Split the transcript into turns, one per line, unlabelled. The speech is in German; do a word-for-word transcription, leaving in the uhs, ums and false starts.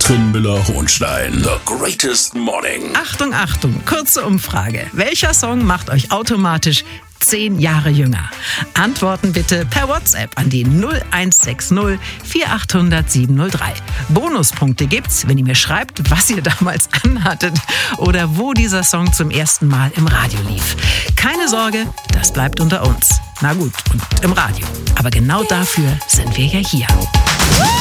Katrin Müller-Hohenstein. The Greatest Morning.
Achtung, Achtung, kurze Umfrage. Welcher Song macht euch automatisch zehn Jahre jünger? Antworten bitte per WhatsApp an die null eins sechs null vier acht null null sieben null drei. Bonuspunkte gibt's, wenn ihr mir schreibt, was ihr damals anhattet oder wo dieser Song zum ersten Mal im Radio lief. Keine Sorge, das bleibt unter uns. Na gut, und im Radio. Aber genau dafür sind wir ja hier.